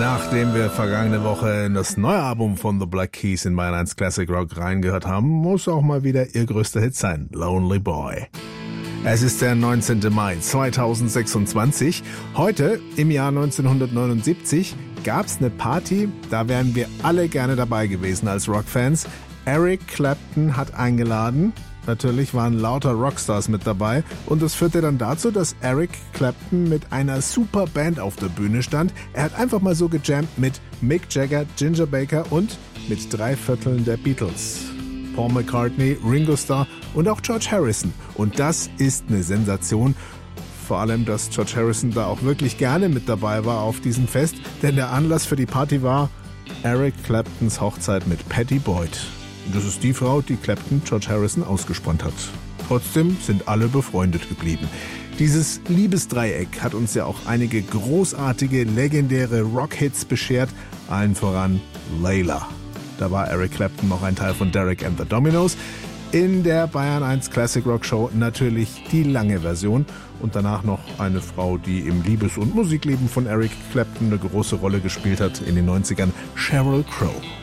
Nachdem wir vergangene Woche in das neue Album von The Black Keys in Bayern 1 Classic Rock reingehört haben, muss auch mal wieder ihr größter Hit sein, Lonely Boy. Es ist der 19. Mai 2026. Heute, im Jahr 1979, gab's eine Party, da wären wir alle gerne dabei gewesen als Rockfans. Eric Clapton hat eingeladen. Natürlich waren lauter Rockstars mit dabei und das führte dann dazu, dass Eric Clapton mit einer super Band auf der Bühne stand. Er hat einfach mal so gejammt mit Mick Jagger, Ginger Baker und mit 3/4 der Beatles. Paul McCartney, Ringo Starr und auch George Harrison. Und das ist eine Sensation. Vor allem, dass George Harrison da auch wirklich gerne mit dabei war auf diesem Fest, denn der Anlass für die Party war Eric Claptons Hochzeit mit Pattie Boyd. Und das ist die Frau, die Clapton George Harrison ausgespannt hat. Trotzdem sind alle befreundet geblieben. Dieses Liebesdreieck hat uns ja auch einige großartige, legendäre Rock-Hits beschert, allen voran Layla. Da war Eric Clapton noch ein Teil von Derek and the Dominos. In der Bayern 1 Classic Rock Show natürlich die lange Version und danach noch eine Frau, die im Liebes- und Musikleben von Eric Clapton eine große Rolle gespielt hat in den 90ern, Sheryl Crow.